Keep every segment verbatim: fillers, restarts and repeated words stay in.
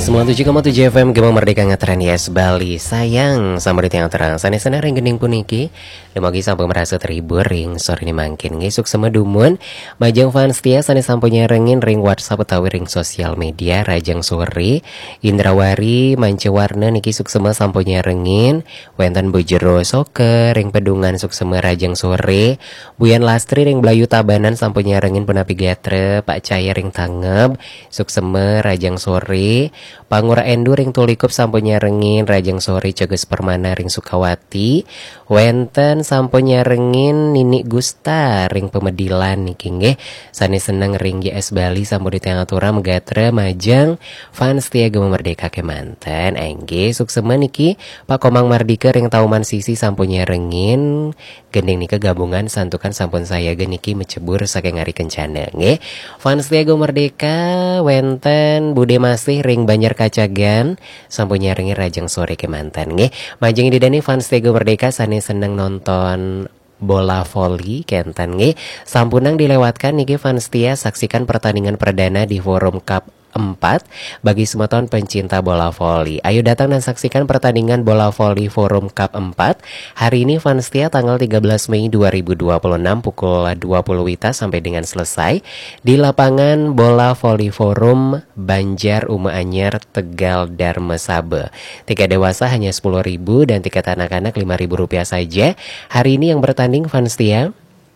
sembilan puluh tujuh koma tujuh F M Gema Merdeka Ngetren Yes Bali. Sayang sama di tiang terang sana-sana ring gening puniki demogi sampai merasa terhibur ring sore ini mangkin ngisuk sama dumun majang fans tia sana sampunya rengin ring WhatsApp utawi ring sosial media rajang sore Indrawari Mancewarna niki suk sama sampunya rengin wenten bojero soke ring pedungan suk sama rajang sore Buyan Lastri ring Blayu Tabanan sampunya rengin punapi gatre Pak Caya ring tangeb suk sama rajang sore Pangura Endu ring tulikup sampunya rengin rajang sore Ceges Permana ring Sukawati wenten sampunya rengin Nini Gusta ring Pemedilan niki nggih sane seneng ring Y S Bali sampo di tengah atura megatre majang fans tia Gema Merdeka kemanten engge suksema niki Pak Komang Mardika ring Tauman Sisi sampunya rengin gending nika gabungan santukan sampun saya geniki mecebur saking ngari kencana nggih fans tia Gema Merdeka wenten Bude Masih ring Banjar Kacagan sampunya rengin rajang sore kemanten nggih majeng didani fans tia Gema Merdeka sane seneng nonton bola voli kenten nggih sampunang dilewatkan niki fans tia saksikan pertandingan perdana di Forum Cup empat bagi semua tahun pencinta bola voli. Ayo datang dan saksikan pertandingan bola voli Forum Cup empat hari ini fans tia tanggal tiga belas Mei dua ribu dua puluh enam pukul dua puluh wita sampai dengan selesai di lapangan bola voli Forum Banjar Uma Anyar Tegal Darma Sabe. Tiket dewasa hanya sepuluh ribu dan tiket anak-anak lima ribu rupiah saja. Hari ini yang bertanding fans tia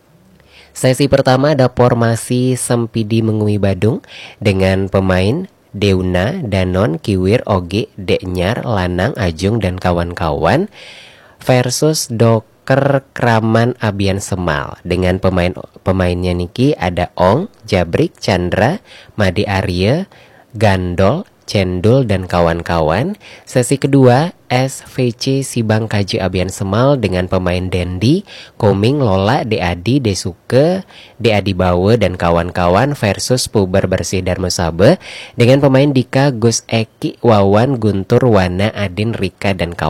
sesi pertama ada formasi Sempidi Mengui Badung dengan pemain Deuna, Danon, Kiwir, Oge, Deknyar, Lanang, Ajung dan kawan-kawan versus Doker Kraman Abian Semal dengan pemain pemainnya niki ada Ong, Jabrik, Chandra, Made Arya, Gandol, Cendol dan kawan-kawan. Sesi kedua S V C Sibang Kaji Abian Semal dengan pemain Dendi, Koming, Lola, Deadi, Desuke, Deadi Bawe dan kawan-kawan versus Puber Bersih Darma Sabe dengan pemain Dika, Gus Eki, Wawan, Guntur, Wana, Adin, Rika dan kawan